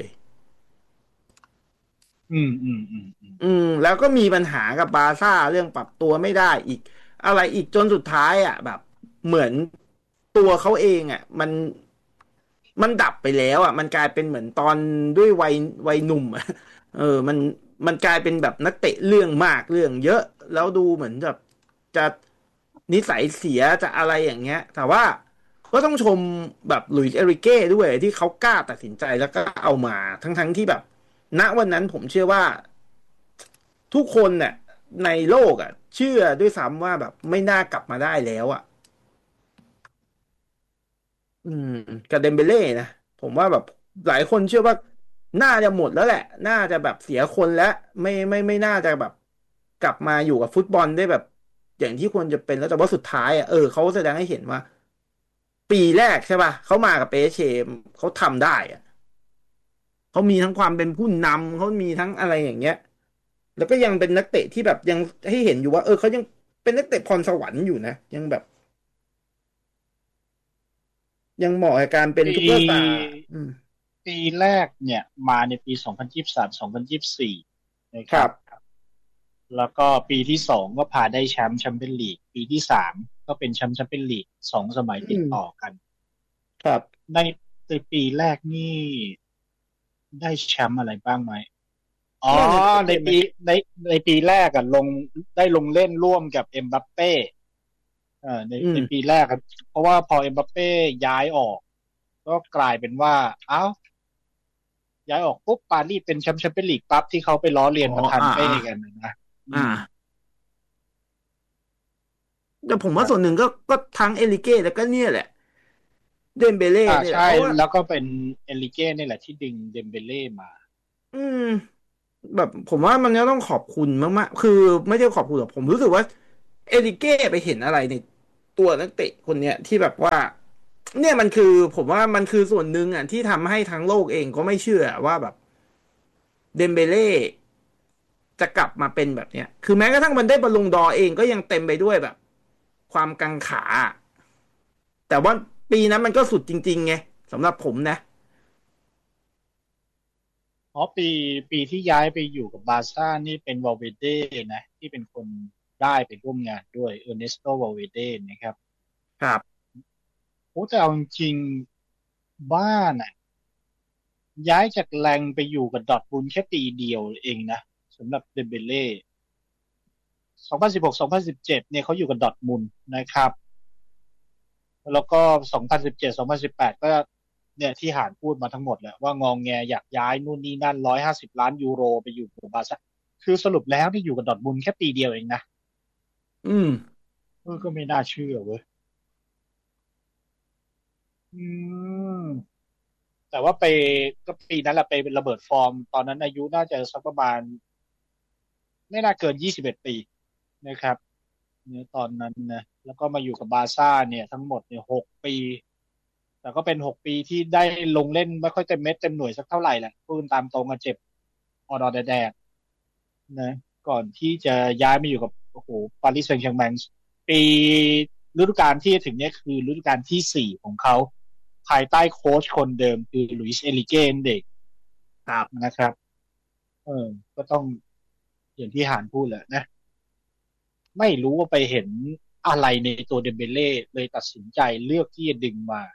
อืมอืมอืมอืมอืมแล้วก็มีปัญหากับบาร์ซ่าเรื่องปรับตัวไม่ได้อีกอะไรอีกจนสุดท้ายอ่ะแบบเหมือนตัวเขาเองอ่ะมันมันดับไปแล้วอ่ะมันกลายเป็นเหมือนตอนด้วยวัยวัยหนุ่มอ่ะเออมันมันกลายเป็นแบบนักเตะเรื่องมากเรื่องเยอะแล้วดูเหมือนแบบจะ นิสัยเสียจะอะไรอย่างเงี้ยแต่ว่าก็ต้องชมแบบหลุยส์เอริเก้ด้วยที่เขากล้าตัดสินใจแล้วก็เอามาทั้งๆที่แบบณวันนั้นผมเชื่อว่าทุกคนเนี่ยในโลกอ่ะเชื่อด้วยซ้ำว่าแบบไม่น่ากลับมาได้แล้วอ่ะอืมกับเดมเบเล่นะผมว่าแบบหลายคนเชื่อว่าน่าจะหมดแล้วแหละน่าจะแบบเสียคนแล้วไม่ไม่ไม่น่าจะแบบกลับมาอยู่กับฟุตบอลได้แบบอย่างที่ควรจะเป็นแล้วแต่ว่าสุดท้ายอ่ะเออเขาแสดงให้เห็นว่า ปีแรกใช่ป่ะเขามากับเปเชเขาทำได้อะเขามีทั้งความเป็นผู้นำเขามีทั้งอะไรอย่างเงี้ยแล้วก็ยังเป็นนักเตะที่แบบยังให้เห็นอยู่ว่าเออเขายังเป็นนักเตะพรสวรรค์อยู่นะยังแบบยังเหมาะกับการเป็นปีซุปเปอร์สตาร์อืมปีแรกเนี่ยมาในปีสองพันยี่สิบสาม สองพันยี่สิบสี่นะครับครับแล้วก็ปีที่สองก็พาได้แชมป์แชมเปี้ยนลีกปีที่สามก็เป็นแชมป์แชมเปี้ยนลีกสองสมัยติดอืมต่อกันครับในในปีแรกนี่ได้แชมป์อะไรบ้างไหมอ๋อน่าจะในเป็นไหมปีในในปีแรกอะลงได้ลงเล่นร่วมกับเอ็มบัปเป้เอ่อในอืมในปีแรกครับเพราะว่าพอเอ็มบัปเป้ย้ายออกก็กลายเป็นว่าเอ้าย้ายออกปุ๊บปารีสเป็นแชมป์แชมเปี้ยนลีกปั๊บที่เขาไปล้อเลีอ๋อยนประธานเป้อ่าอ่ากันนะอือ่ามแต่ผมว่าส่วนหนึ่งก็ก็ทั้งเอลิเก้แล้วก็เนี่ยแหละเดมเบเล่อ่าใช่เนี่ยแหละเพราะว่าแล้วก็เป็นเอลิเก้นี่แหละที่ดึงเดมเบเล่มาอืมแบบผมว่ามันก็ต้องขอบคุณมากๆคือไม่ได้ขอบคุณหรอกผมรู้สึกว่าเอริเก้ไปเห็นอะไรในตัวนักเตะคนเนี้ยที่แบบว่าเนี่ยมันคือผมว่ามันคือส่วนหนึ่งอ่ะที่ทำให้ทั้งโลกเองก็ไม่เชื่อว่าแบบเดมเบเล่จะกลับมาเป็นแบบเนี้ยคือแม้กระทั่งมันได้บอลลงดอร์เองก็ยังเต็มไปด้วยแบบความกังขาแต่ว่าปีนั้นมันก็สุดจริงๆไงสำหรับผมนะอ๋อปีปีที่ย้ายไปอยู่กับบาร์ซ่านี่เป็นวาลเวเดนะที่เป็นคนได้ไปร่วมงานด้วยเออร์เนสโตวาลเวเดนะครับครับโอ้แต่เอาจริงๆบ้านอ่ะย้ายจากแรงไปอยู่กับดอร์ทมุนด์แค่ปีเดียวเองนะสำหรับเดมเบเล่สองพันสิบหก สองพันสิบเจ็ดเนี่ยเขาอยู่กับดอร์ทมุนด์นะครับแล้วก็สองพันสิบเจ็ด สองพันสิบแปดก็เนี่ยที่หานพูดมาทั้งหมดแหละว่างองแงอยากย้ายนู่นนี่นั่นร้อยห้าสิบล้านยูโรไปอยู่กับบาร์ซ่าคือสรุปแล้วที่อยู่กับดอร์ทมุนด์แค่ปีเดียวเองนะอืมเออก็ไม่น่าเชื่อเว้ยอืมแต่ว่าไปก็ปีนั้นแหละไปเป็นระเบิดฟอร์มตอนนั้นอายุน่าจะสักประมาณไม่น่าเกินยี่สิบเอ็ดปีนะครับเนี่ยตอนนั้นนะแล้วก็มาอยู่กับบาร์ซ่าเนี่ยทั้งหมดเนี่ยหกปีแต่ก็เป็นหกปีที่ได้ลงเล่นไม่ค่อยเต็มเม็ดเต็มหน่วยสักเท่าไหร่แหละพูดตามตรงอะเจ็บออดอแดดๆนะก่อนที่จะย้ายมาอยู่กับโอ้โหปารีสแซงต์แชร์แมงปีฤดูกาลที่จะถึงเนี่ยคือฤดูกาลที่สี่ของเขา ภายใต้โค้ชคนเดิมคือลุยส์เอลิเก้นเด็กครับนะครับเออก็ต้องอย่างที่หานพูดแหละนะไม่รู้ว่าไปเห็นอะไรในตัวเดมเบเล่เลยตัดสินใจเลือกที่จะดึงมา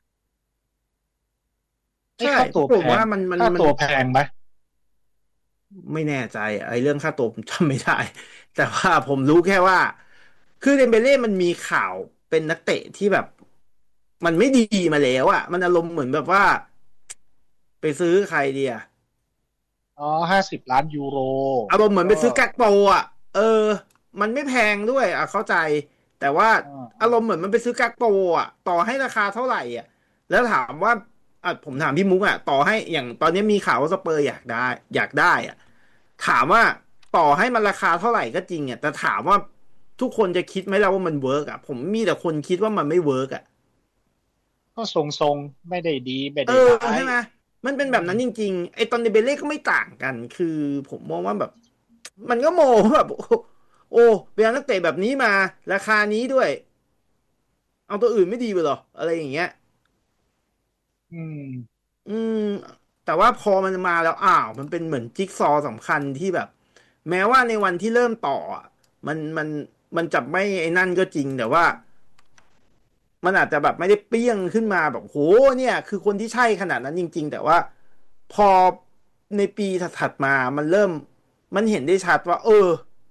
ให้ใช่ค่าตัวแพงผมว่ามันมันมันค่าตัวแพงไหมไม่แน่ใจไอ้เรื่องค่าตัวผมจำไม่ได้แต่ว่าผมรู้แค่ว่าคือเดมเบเล่มันมีข่าวเป็นนักเตะที่แบบมันไม่ดีมาแล้วอ่ะมันอารมณ์เหมือนแบบว่าไปซื้อใครเดียอ๋อห้าสิบล้านยูโรอารมณ์เหมือนก็ไปซื้อกักโปอ่ะเออมันไม่แพงด้วยอ่ะเข้าใจแต่ว่าอ่าอ่าอารมณ์เหมือนมันไปซื้อกักโปอ่ะต่อให้ราคาเท่าไหร่อ่ะแล้วถามว่าอ่ะผมถามพี่มุกอ่ะต่อให้อย่างตอนนี้มีข่าวว่าสเปอร์อยากได้อยากได้อ่ะ ถามว่าต่อให้มันราคาเท่าไหร่ก็จริงอ่ะแต่ถามว่าทุกคนจะคิดไหมล่ะว่ามันเวิร์กอ่ะผมมีแต่คนคิดว่ามันไม่เวิร์กอ่ะก็ทรงๆไม่ได้ดีไม่เออได้ร้ายใช่ไหมมันเป็นอืมแบบนั้นจริงๆไอ้ตอนเดเบเล่ก็ไม่ต่างกันคือผมมองว่าแบบมันก็โมแบบโอ้โอ้เปลี่ยนนักเตะแบบนี้มาราคานี้ด้วยเอาตัวอื่นไม่ดีไปหรออะไรอย่างเงี้ยอืมอืมแต่ว่าพอมันมาแล้วอ้าวมันเป็นเหมือนจิ๊กซอว์สำคัญที่แบบแม้ว่าในวันที่เริ่มต่ออะมันมันมันจับไม่ไอ้นั่นก็จริงแต่ว่า มันอาจจะแบบไม่ได้เปรี้ยงขึ้นมาแบบโหเนี่ยคือคนที่ใช่ขนาดนั้นจริงๆแต่ว่าพอในปีถัดๆมามันเริ่มมันเห็นได้ชัดว่าเออ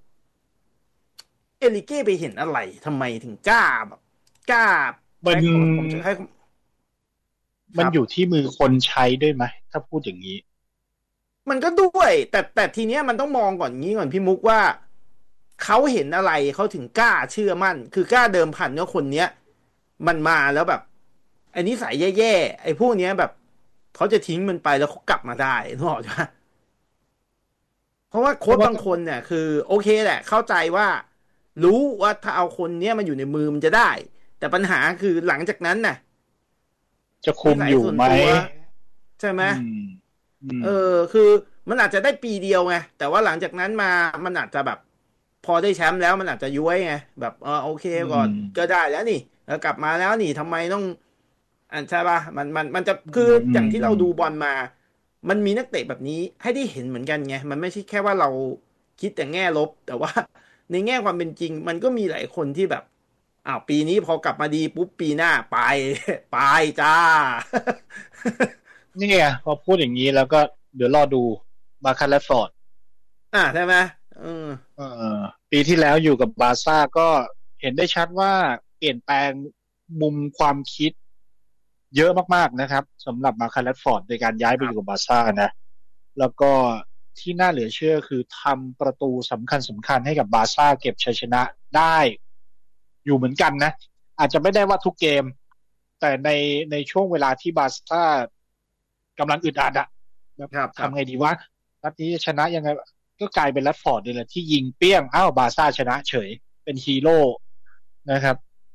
เอลิเก้ไปเห็นอะไรทำไมถึงกล้าแบบกล้ามันใช้คำผมจะให้คมันรับอยู่ที่มือคนใช้ด้วยไหมถ้าพูดอย่างนี้มันก็ด้วยแต่แต่ทีเนี้ยมันต้องมองก่อนงี้ก่อนพี่มุกว่าเขาเห็นอะไรเขาถึงกล้าเชื่อมั่นคือกล้าเดิมพันว่าคนเนี้ยมันมาแล้วแบบไอ้นิสัยแย่ๆไอ้พวกเนี้ยแบบเขาจะทิ้งมันไปแล้วเขากลับมาได้นึกออกไหม เพราะว่าเพราะว่าโค้ชบางคนเนี่ยคือโอเคแหละเข้าใจว่ารู้ว่าถ้าเอาคนเนี้ยมาอยู่ในมือมันจะได้แต่ปัญหาคือหลังจากนั้นน่ะจะคุนิสัยมอยู่ไหมส่วนตัวใช่ไหมอืมอืเอมอคือมันอาจจะได้ปีเดียวไงแต่ว่าหลังจากนั้นมามันอาจจะแบบพอได้แชมป์แล้วมันอาจจะย้วยไงแบบเออโอเคอืก่อนก็มได้แล้วนี่แล้วกลับมาแล้วนี่ทำไมต้องอันใช่ป่ะมันมันมันจะอืคือมอืมอย่างที่เราอืมดูบอลมามันมีนักเตะแบบนี้ให้ได้เห็นเหมือนกันไงมันไม่ใช่แค่ว่าเราคิดแต่แง่ลบแต่ว่าในแง่ความเป็นจริงมันก็มีหลายคนที่แบบอ้าวปีนี้พอกลับมาดีปุ๊บปีหน้าไปไปจ้านี่ไงพอพูดอย่างนี้แล้วก็เดี๋ยวรอดูมาคันแรดฟอร์ดอ่าใช่ไหมอืมเอ่อปีที่แล้วอยู่กับบาร์ซ่าก็เห็นได้ชัดว่าเปลี่ยนแปลงมุมความคิดเยอะมากๆนะครับสำหรับมาคันแรดฟอร์ดในการย้ายไปครับอยู่กับบาร์ซ่านะแล้วก็ที่น่าเหลือเชื่อคือทำประตูสำคัญสำคัญให้กับบาร์ซ่าเก็บชัยชนะได้อยู่เหมือนกันนะอาจจะไม่ได้ว่าทุกเกมแต่ในในช่วงเวลาที่บาร์ซ่ากำลังอึดอัดอะแบบครับครับทำไงดีวะนัดนี้ชนะยังไงก็กลายเป็นแรชฟอร์ดนี่แหละที่ยิงเปี้ยงอ้าวบาร์ซ่าชนะเฉยเป็นฮีโร่นะครับ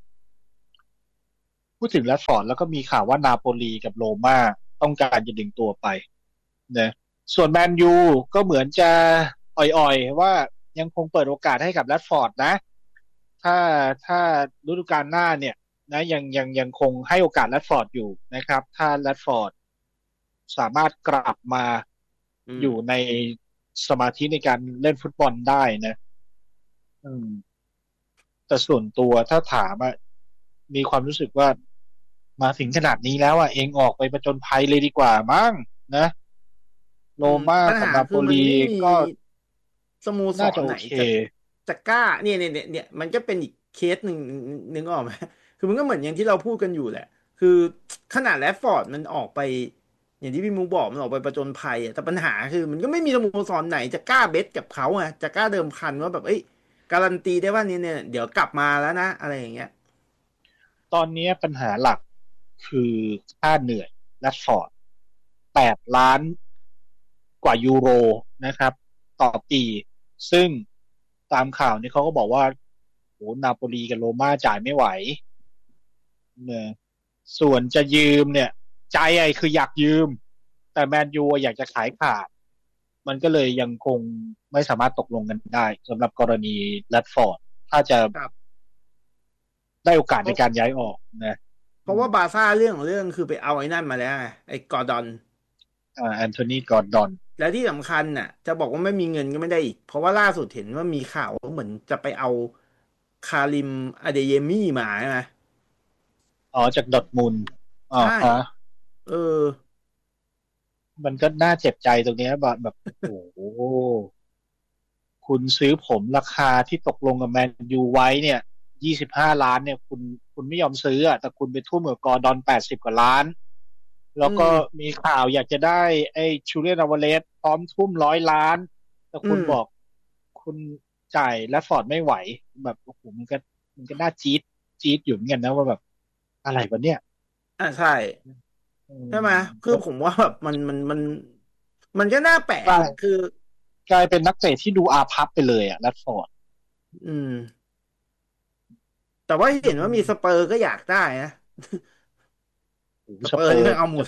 พูดถึงแรชฟอร์ดแล้วก็มีข่าวว่านาโปลีกับโรม่าต้องการจะดึงตัวไปนะส่วนแมนยูก็เหมือนจะอ่อยๆว่ายังคงเปิดโอกาสให้กับแรชฟอร์ดนะถ้าถ้าฤดูกาลหน้าเนี่ยนะยังยังยังคงให้โอกาสแรดฟอร์ดอยู่นะครับถ้าแรดฟอร์ดสามารถกลับมาอยู่ในสมาธิในการเล่นฟุตบอลได้นะอืมแต่ส่วนตัวถ้าถามอะมีความรู้สึกว่ามาถึงขนาดนี้แล้วอะเองออกไปประจนภัยเลยดีกว่ามั้งนะโรม่ากับนาโปลีก็สโมสรไหนจะจะกล้าเนี่ยเนี่ยเนี่ยเนี่ยมันก็เป็นอีกเคสหนึ่งนึงออกไหมคือมันก็เหมือนอย่างที่เราพูดกันอยู่แหละคือขนาดแรดฟอร์ดมันออกไปอย่างที่พี่มูบอกมันออกไปประจนภัยอ่ะแต่ปัญหาคือมันก็ไม่มีสโมสรไหนจะกล้าเบสกับเขาอ่ะจะกล้าเดิมพันว่าแบบเอ้ยการันตีได้ว่าเนี่ยเนี่ยเดี๋ยวกลับมาแล้วนะอะไรอย่างเงี้ยตอนนี้ปัญหาหลักคือค่าเหนื่อยแรดฟอร์ดแปดล้านกว่ายูโรนะครับต่อปีซึ่งตามข่าวนี่เขาก็บอกว่าโหนาโปลีกับโรม่าจ่ายไม่ไหวเนี่ยส่วนจะยืมเนี่ยใจไอ้คืออยากยืมแต่แมนยูอยากจะขายขาดมันก็เลยยังคงไม่สามารถตกลงกันได้สำหรับกรณีแรดฟอร์ดถ้าจะได้โอกาสในการย้ายออกนะเพราะว่าบาร์ซ่าเรื่องของเรื่องคือไปเอาไอ้นั่นมาแล้วไงไอ้กอร์ดอนอ่าแอนโทนีกอร์ดอนแล้วที่สำคัญน่ะจะบอกว่าไม่มีเงินก็ไม่ได้อีกเพราะว่าล่าสุดเห็นว่ามีข่าวว่าเหมือนจะไปเอาคาริมอเดเยมี่มาใช่ไหมอ๋อจากดอร์ทมุนด์อ๋อใช่ฮะเออมันก็น่าเจ็บใจตรงนี้แบบแบบโอ้โหคุณซื้อผมราคาที่ตกลงกับแมนยูไว้เนี่ยยี่สิบห้าล้านเนี่ยคุณคุณไม่ยอมซื้ออ่ะแต่คุณไปทุ่มกับกอร์ดอนแปดสิบกว่าล้านแล้วก็มีข่าวอยากจะได้ไอ้ชูเลียนอลวาเรสพร้อมทุ่มร้อยล้านแต่คุณบอกคุณจ่ายแรดฟอร์ดไม่ไหวแบบโอ้โหมันก็มันก็น่าจี๊ดจี๊ดอยู่เหมือนกันนะว่าแบบอะไรวะเนี่ยอ่าใช่ใช่ไหมคือผมว่าแบบมันมันมันมันก็น่าแปลกคือกลายเป็นนักเตะที่ดูอาภัพไปเลยอะแรดฟอร์ดอืมแต่ว่าเห็นว่ามีสเปอร์ก็อยากได้นะสเปอร์นี่มันเอาหมด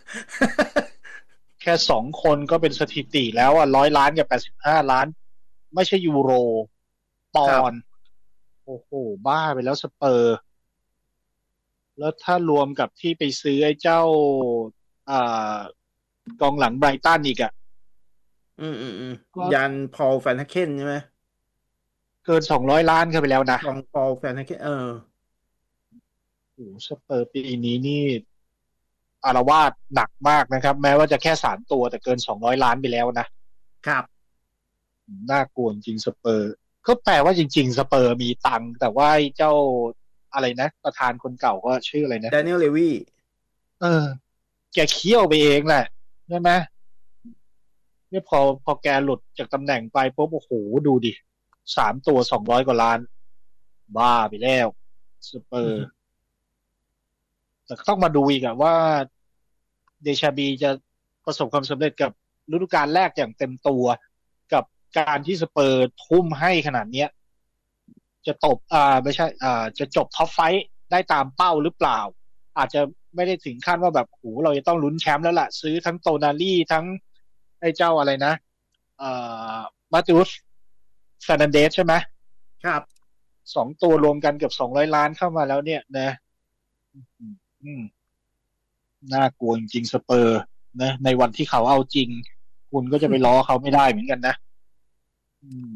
แค่สองคนก็เป็นสถิติแล้วอ่ะร้อยล้านกับแปดสิบห้าล้านไม่ใช่ยูโรปอนด์โอ้โหบ้าไปแล้วสเปอร์แล้วถ้ารวมกับที่ไปซื้อไอ้เจ้าอ่ากองหลังไบรตันอีกอ่ะอืมอืมอืมยันพอลแฟนทักเคนใช่ไหมเกินสองร้อยล้านเข้าไปแล้วนะกองพอลแฟนทักเคนเออโอ้สเปอร์ปีนี้นี่อารวาสหนักมากนะครับแม้ว่าจะแค่สามตัวแต่เกินสองร้อยล้านไปแล้วนะครับน่ากลัวจริงสเปอร์ก็แปลว่าจริงๆสเปอร์มีตังค์แต่ว่าเจ้าอะไรนะประธานคนเก่าก็ชื่ออะไรนะแดเนียลเลวีเออแกเคี่ยวไปเองแหละใช่ไหมเนี่ยพอพอแกหลุดจากตำแหน่งไปปุ๊บโอ้โหดูดิสามตัวสองร้อยกว่าล้านบ้าไปแล้วสเปอร์แต่ต้องมาดูอีกอะว่าเดชาบีจะประสบความสำเร็จกับฤดูกาลแรกอย่างเต็มตัวกับการที่สเปอร์ทุ่มให้ขนาดเนี้ยจะตบอ่าไม่ใช่อ่าจะจบท็อปไฟท์ได้ตามเป้าหรือเปล่าอาจจะไม่ได้ถึงขั้นว่าแบบโหเราจะต้องลุ้นแชมป์แล้วล่ะซื้อทั้งโตนาลี่ทั้งไอ้เจ้าอะไรนะเอ่อมาติอุสฟานันเดสใช่ไหมครับสองตัวรวมกันเกือบสองร้อยล้านเข้ามาแล้วเนี่ยนะอืมน่ากลัวจริงๆสเปอร์นะในวันที่เขาเอาจริงคุณก็จะไปล้อเขาไม่ได้เหมือนกันนะอืม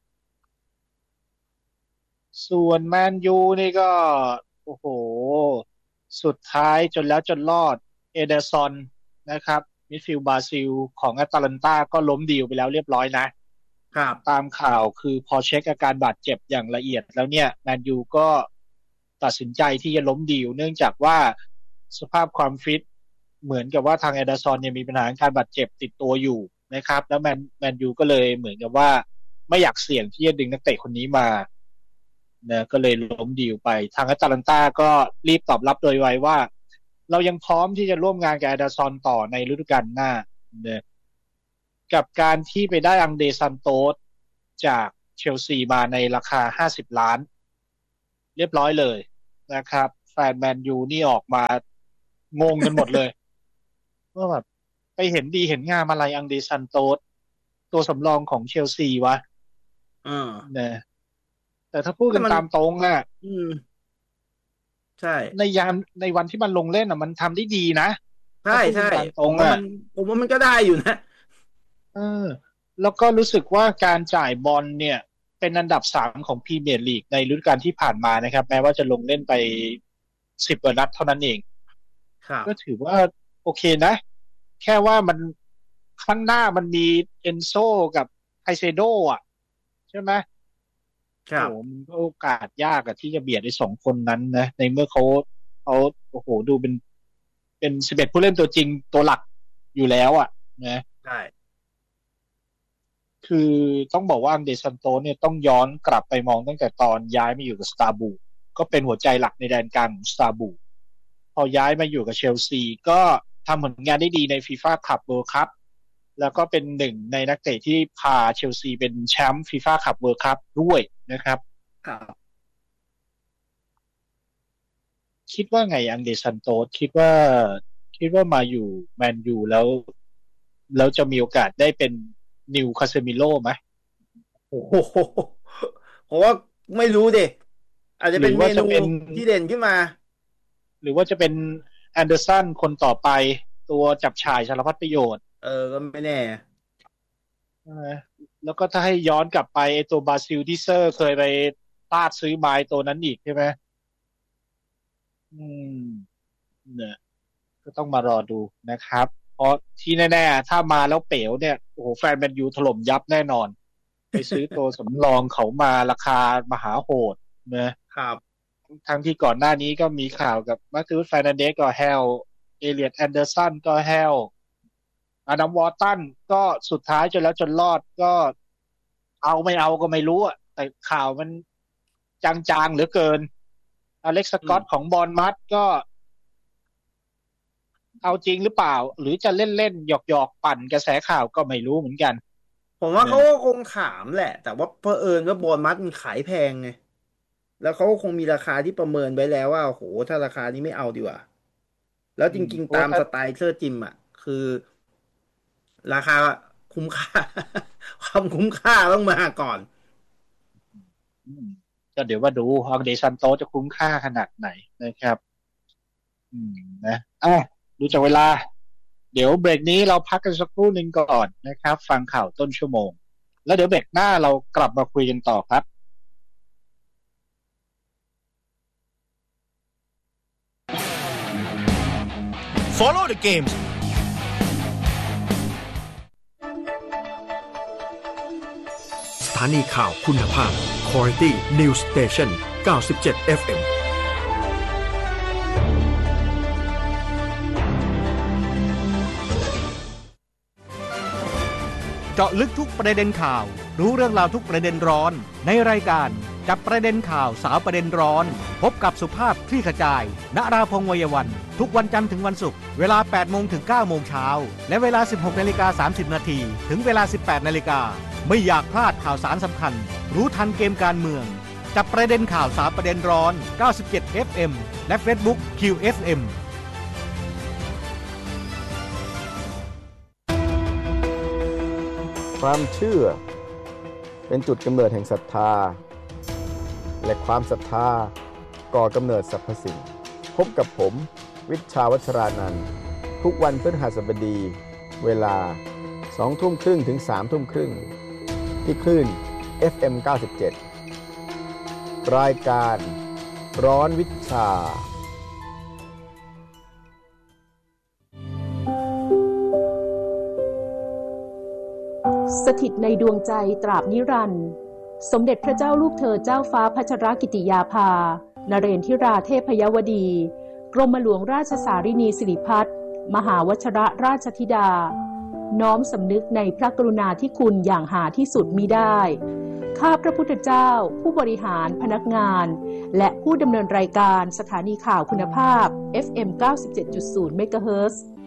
ส่วนแมนยูนี่ก็โอ้โหสุดท้ายจนแล้วจนรอดเอเดอร์ซอนนะครับมิดฟิลด์บราซิลของแอตแลนตาก็ล้มดีลไปแล้วเรียบร้อยนะครับตามข่าวคือพอเช็คอาการบาดเจ็บอย่างละเอียดแล้วเนี่ยแมนยูก็ตัดสินใจที่จะล้มดีลเนื่องจากว่าสภาพความฟิตเหมือนกับว่าทางเอเดอร์ซอนเนี่ยมีปัญหาการบาดเจ็บติดตัวอยู่นะครับแล้วแมนแมนยูก็เลยเหมือนกับว่าไม่อยากเสี่ยงที่จะดึงนักเตะคนนี้มานะก็เลยล้มดีลไปทางแอตแลนตาก็รีบตอบรับโดยไวว่าเรายังพร้อมที่จะร่วมงานกับเอเดอร์ซอนต่อในฤดูกาลหน้าเนี่ยกับการที่ไปได้อังเดซันโตสจากเชลซีมาในราคาห้าสิบล้านเรียบร้อยเลยนะครับแฟนแมนยูนี่ออกมางงกันหมดเลยว่าแบบไปเห็นดีเห็นงามอะไรอังเดซันโตสตัวสำรองของเชลซีวะอ่าเนี่ยแต่ถ้าพูดกันตามตรงอ่ะอืมใช่ในยามในวันที่มันลงเล่นอ่ะมันทำได้ดีนะใช่ใช่ตรงอ่ะผมว่ามันก็ได้อยู่นะเออแล้วก็รู้สึกว่าการจ่ายบอลเนี่ยเป็นอันดับสามของพรีเมียร์ลีกในฤดูกาลที่ผ่านมานะครับแม้ว่าจะลงเล่นไปสิบกว่านัดเท่านั้นเองก็ถือว่าโอเคนะแค่ว่ามันข้างหน้ามันมีเอนโซกับไคเซโดอ่ะใช่ไหมครับโอ้มันก็โอกาสยากอะที่จะเบียดไอ้สองคนนั้นนะในเมื่อเขาเขาโอ้โหดูเป็นเป็นสิบเอ็ดผู้เล่นตัวจริงตัวหลักอยู่แล้วอ่ะนะใช่คือต้องบอกว่าอังเดซันโตเนี่ยต้องย้อนกลับไปมองตั้งแต่ตอนย้ายมาอยู่กับสตาร์บูก็เป็นหัวใจหลักในแดนกลางของสตาร์บูพอย้ายมาอยู่กับเชลซีก็ทำผลงานได้ดีในฟีฟ่าคัพเวิลด์คัพแล้วก็เป็นหนึ่งในนักเตะที่พาเชลซีเป็นแชมป์ฟีฟ่าคัพเวิลด์คัพด้วยนะครับครับคิดว่าไงอังเดซันโตคิดว่าคิดว่ามาอยู่แมนยูแล้วแล้วจะมีโอกาสได้เป็นนิวคาเซมิโร่ไหมโอ้โหเพราะว่าไม่รู้ดิอาจจะเป็นเมนูที่เด่นขึ้นมาหรือว่าจะเป็นแอนเดอร์สันคนต่อไปตัวจับฉ่ายสารพัดประโยชน์เออก็ไม่แน่แล้วก็ถ้าให้ย้อนกลับไปไอ้ตัวบราซิลที่เซอร์เคยไปพลาดซื้อไม้ตัวนั้นอีกใช่ไหมอืมเนี่ยก็ต้องมารอดูนะครับเพราะที่แน่ๆถ้ามาแล้วเป๋วเนี่ยโอ้โหแฟนแมนยูถล่มยับแน่นอนไปซื้อตัวสำรองเขามาราคามหาโหดนะครับทั้งที่ก่อนหน้านี้ก็มีข่าวกับมาร์ตินแฟร์นันเดสก็แฮลเอเลียตแอนเดอร์สันก็แฮลอดัมวอร์ตันก็สุดท้ายจนแล้วจนรอดก็เอาไม่เอาก็ไม่รู้อ่ะแต่ข่าวมันจางๆเหลือเกินอเล็กซ์สกอตของบอร์นมัธก็เอาจริงหรือเปล่าหรือจะเล่นๆหยอกๆปั่นกระแสข่าวก็ไม่รู้เหมือนกันผมว่าเขาก็คงถามแหละแต่ว่าเผอิญว่าบอร์นมัธมันขายแพงไงแล้วเขาก็คงมีราคาที่ประเมินไว้แล้วว่าโหถ้าราคานี้ไม่เอาดีกว่าแล้วจริงๆตามสไตล์เซอร์จิมอ่ะคือราคาคุ้มค่าความคุ้มค่าต้องมาก่อนก็เดี๋ยวว่าดูอังเดซันโตจะคุ้มค่าขนาดไหนนะครับอืมนะอ่ะดูจากเวลาเดี๋ยวเบรกนี้เราพักกันสักครู่หนึ่งก่อนนะครับฟังข่าวต้นชั่วโมงแล้วเดี๋ยวเบรกหน้าเรากลับมาคุยกันต่อครับ Follow the games สถานีข่าวคุณภาพ Quality News Station เก้าสิบเจ็ด เอฟ เอ็ม เจาะลึกทุกประเด็นข่าวรู้เรื่องราวทุกประเด็นร้อนในรายการจับประเด็นข่าวสาวประเด็นร้อนพบกับสุภาพคลี่ขจายณราพงษ์วัยวันทุกวันจันทร์ถึงวันศุกร์เวลา แปดโมง ถึง เก้าโมง เช้าและเวลา สิบหกนาฬิกาสามสิบนาทีถึงเวลา สิบแปดนาฬิกาไม่อยากพลาดข่าวสารสำคัญรู้ทันเกมการเมืองจับประเด็นข่าวสาวประเด็นร้อนเก้าสิบเจ็ด เอฟ เอ็ม และ Facebook คิว เอฟ เอ็มความเชื่อเป็นจุดกำเนิดแห่งศรัทธาและความศรัทธาก่อกำเนิดสรรพสิ่งพบกับผมวิชชาวัชรานันท์ทุกวันพฤหัสบดีเวลา สองทุ่มครึ่งถึง สามทุ่มครึ่งที่คลื่น เอฟ เอ็ม เก้าสิบเจ็ด รายการร้อนวิชาสถิตในดวงใจตราบนิรันดร์สมเด็จพระเจ้าลูกเธอเจ้าฟ้าพัชรกิติยาภานเรนทิราเทพยวดีกรมหลวงราชสารินีสิริพัฒน์มหาวชรราชธิดาน้อมสำนึกในพระกรุณาธิคุณอย่างหาที่สุดมิได้ข้าพระพุทธเจ้าผู้บริหารพนักงานและผู้ดำเนินรายการสถานีข่าวคุณภาพ เอฟ เอ็ม เก้าสิบเจ็ดจุดศูนย์ เมกะเฮิรตซ์